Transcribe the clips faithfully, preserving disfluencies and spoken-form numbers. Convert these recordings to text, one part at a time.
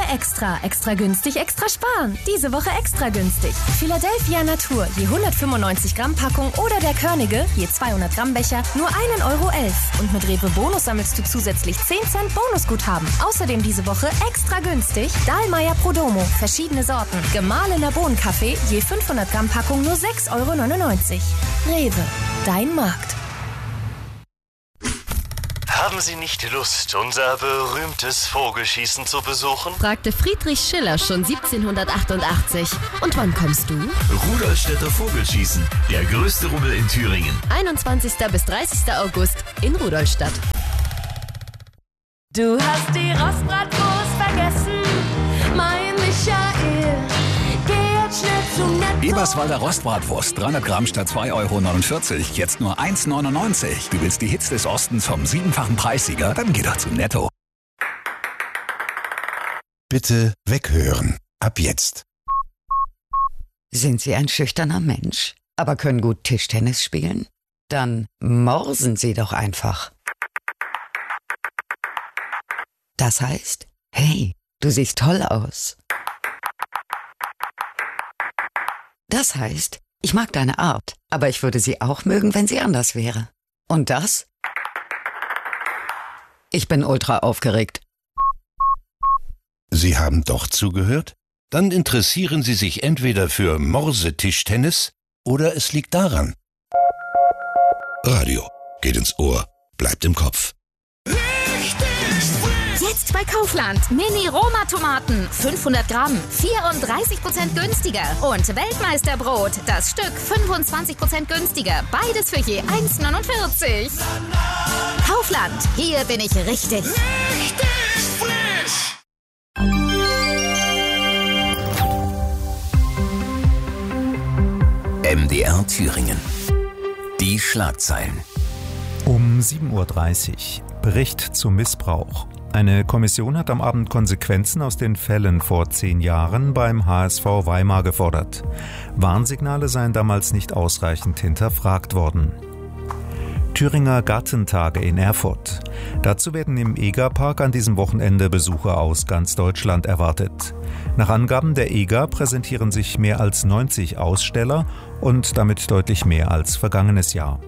Extra. Extra günstig, extra sparen. Diese Woche extra günstig. Philadelphia Natur, je hundertfünfundneunzig Gramm Packung oder der Körnige, je zweihundert Gramm Becher, nur ein Euro elf. Und mit Rewe Bonus sammelst du zusätzlich zehn Cent Bonusguthaben. Außerdem diese Woche extra günstig Dahlmeier Prodomo, verschiedene Sorten. Gemahlener Bohnenkaffee, je fünfhundert Gramm Packung nur sechs Euro neunundneunzig. Rewe, dein Markt. Haben Sie nicht Lust, unser berühmtes Vogelschießen zu besuchen? Fragte Friedrich Schiller schon siebzehnhundertachtundachtzig. Und wann kommst du? Rudolstädter Vogelschießen, der größte Rummel in Thüringen. einundzwanzigsten bis dreißigsten August in Rudolstadt. Du hast die Rostbratwurst vergessen, mein Michael. Geh jetzt schnell zum Netto. Eberswalder Rostbratwurst, dreihundert Gramm statt zwei Euro neunundvierzig, jetzt nur eins Euro neunundneunzig. Du willst die Hits des Ostens vom siebenfachen Preissieger? Dann geh doch zu Netto. Bitte weghören. Ab jetzt. Sind Sie ein schüchterner Mensch, aber können gut Tischtennis spielen? Dann morsen Sie doch einfach. Das heißt, hey, du siehst toll aus. Das heißt, ich mag deine Art, aber ich würde sie auch mögen, wenn sie anders wäre. Und das? Ich bin ultra aufgeregt. Sie haben doch zugehört? Dann interessieren Sie sich entweder für Morse-Tischtennis oder es liegt daran. Radio geht ins Ohr, bleibt im Kopf. Jetzt bei Kaufland. Mini-Roma-Tomaten. fünfhundert Gramm. vierunddreißig Prozent günstiger. Und Weltmeisterbrot. Das Stück fünfundzwanzig Prozent günstiger. Beides für je eins Euro neunundvierzig. Kaufland. Hier bin ich richtig. Richtig frisch. M D R Thüringen. Die Schlagzeilen. Um sieben Uhr dreißig. Bericht zum Missbrauch. Eine Kommission hat am Abend Konsequenzen aus den Fällen vor zehn Jahren beim H S V Weimar gefordert. Warnsignale seien damals nicht ausreichend hinterfragt worden. Thüringer Gartentage in Erfurt. Dazu werden im Egerpark an diesem Wochenende Besucher aus ganz Deutschland erwartet. Nach Angaben der E G A präsentieren sich mehr als neunzig Aussteller und damit deutlich mehr als vergangenes Jahr.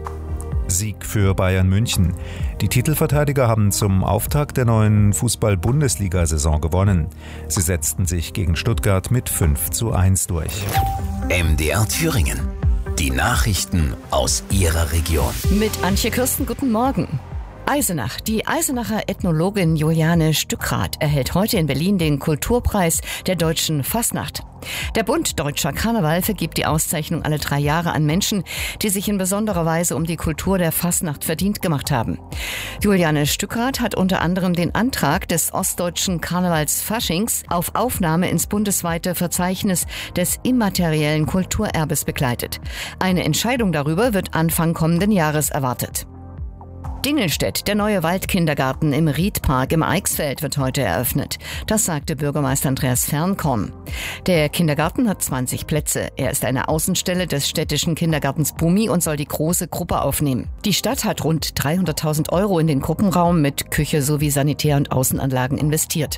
Sieg für Bayern München. Die Titelverteidiger haben zum Auftakt der neuen Fußball-Bundesliga-Saison gewonnen. Sie setzten sich gegen Stuttgart mit fünf zu eins durch. M D R Thüringen. Die Nachrichten aus Ihrer Region. Mit Antje Kirsten, guten Morgen. Eisenach. Die Eisenacher Ethnologin Juliane Stückrath erhält heute in Berlin den Kulturpreis der deutschen Fastnacht. Der Bund Deutscher Karneval vergibt die Auszeichnung alle drei Jahre an Menschen, die sich in besonderer Weise um die Kultur der Fastnacht verdient gemacht haben. Juliane Stückrath hat unter anderem den Antrag des ostdeutschen Karnevals Faschings auf Aufnahme ins bundesweite Verzeichnis des immateriellen Kulturerbes begleitet. Eine Entscheidung darüber wird Anfang kommenden Jahres erwartet. Dingelstedt, der neue Waldkindergarten im Riedpark im Eichsfeld, wird heute eröffnet. Das sagte Bürgermeister Andreas Fernkorn. Der Kindergarten hat zwanzig Plätze. Er ist eine Außenstelle des städtischen Kindergartens Bumi und soll die große Gruppe aufnehmen. Die Stadt hat rund dreihunderttausend Euro in den Gruppenraum mit Küche sowie Sanitär- und Außenanlagen investiert.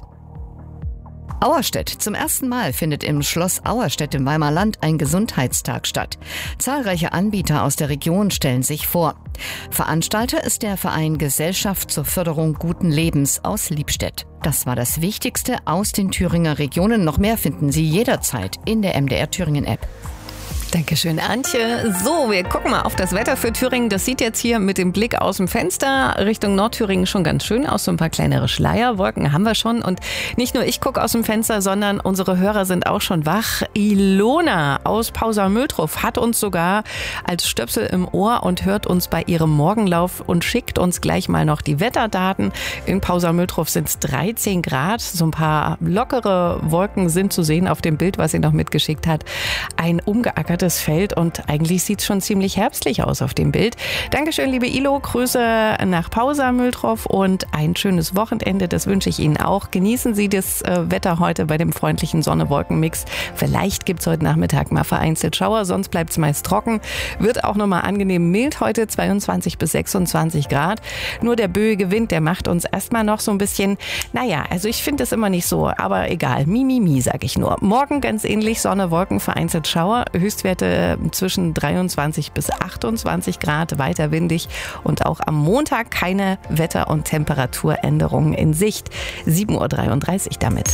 Auerstedt. Zum ersten Mal findet im Schloss Auerstedt im Weimarer Land ein Gesundheitstag statt. Zahlreiche Anbieter aus der Region stellen sich vor. Veranstalter ist der Verein Gesellschaft zur Förderung guten Lebens aus Liebstedt. Das war das Wichtigste aus den Thüringer Regionen. Noch mehr finden Sie jederzeit in der M D R Thüringen App. Dankeschön, Antje. So, wir gucken mal auf das Wetter für Thüringen. Das sieht jetzt hier mit dem Blick aus dem Fenster Richtung Nordthüringen schon ganz schön aus. So ein paar kleinere Schleierwolken haben wir schon. Und nicht nur ich gucke aus dem Fenster, sondern unsere Hörer sind auch schon wach. Ilona aus Pausa-Mültroff hat uns sogar als Stöpsel im Ohr und hört uns bei ihrem Morgenlauf und schickt uns gleich mal noch die Wetterdaten. In Pausa-Mültroff sind es dreizehn Grad. So ein paar lockere Wolken sind zu sehen auf dem Bild, was sie noch mitgeschickt hat. Ein umgeackertes das Feld und eigentlich sieht es schon ziemlich herbstlich aus auf dem Bild. Dankeschön, liebe Ilo, Grüße nach Pausa-Mühldorf und ein schönes Wochenende, das wünsche ich Ihnen auch. Genießen Sie das äh, Wetter heute bei dem freundlichen Sonne-Wolken-Mix. Vielleicht gibt es heute Nachmittag mal vereinzelt Schauer, sonst bleibt es meist trocken. Wird auch nochmal angenehm mild heute, zweiundzwanzig bis sechsundzwanzig Grad. Nur der böige Wind, der macht uns erstmal noch so ein bisschen, naja, also ich finde es immer nicht so, aber egal, mi, mi, mi, sag ich nur. Morgen ganz ähnlich, Sonne, Wolken, vereinzelt Schauer, Höchstwerte zwischen dreiundzwanzig bis achtundzwanzig Grad, weiter windig und auch am Montag keine Wetter- und Temperaturänderungen in Sicht. sieben Uhr dreiunddreißig damit.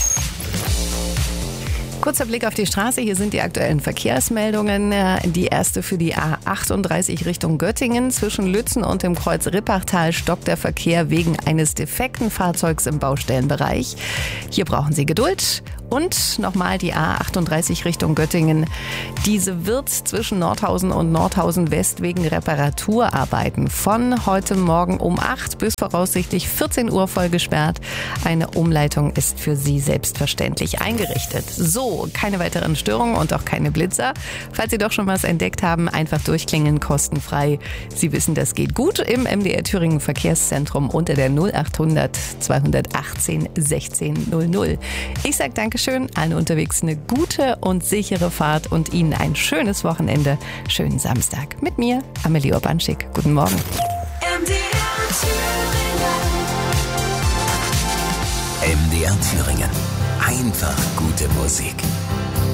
Kurzer Blick auf die Straße. Hier sind die aktuellen Verkehrsmeldungen. Die erste für die A achtunddreißig Richtung Göttingen. Zwischen Lützen und dem Kreuz Rippachtal stockt der Verkehr wegen eines defekten Fahrzeugs im Baustellenbereich. Hier brauchen Sie Geduld. Und nochmal die A achtunddreißig Richtung Göttingen. Diese wird zwischen Nordhausen und Nordhausen West wegen Reparaturarbeiten von heute Morgen um acht bis voraussichtlich vierzehn Uhr voll gesperrt. Eine Umleitung ist für Sie selbstverständlich eingerichtet. So, keine weiteren Störungen und auch keine Blitzer. Falls Sie doch schon was entdeckt haben, einfach durchklingeln, kostenfrei. Sie wissen, das geht gut im M D R Thüringen Verkehrszentrum unter der null achthundert zweihundertachtzehn sechzehn null null. Ich sage Dankeschön. Schön, allen unterwegs eine gute und sichere Fahrt und Ihnen ein schönes Wochenende. Schönen Samstag mit mir, Amelie Urbanschik. Guten Morgen. M D R Thüringen. Einfach gute Musik.